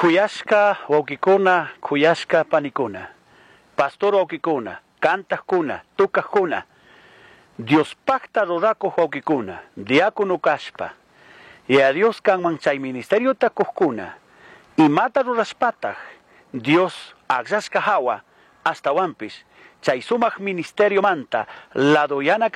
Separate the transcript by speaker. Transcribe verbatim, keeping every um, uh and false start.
Speaker 1: Kuyashka wawkikuna, kuyashka panikuna, pastor wawkikuna, cantajkuna, tukajkuna, Dios pacta rodakuj wawkikuna, diácono kashpa, y a Dios kanman chay ministerio takujkuna, y mata rurashpataj, Dios agshashka hawa, hasta wampis, chay sumaq ministerio manta, la doyana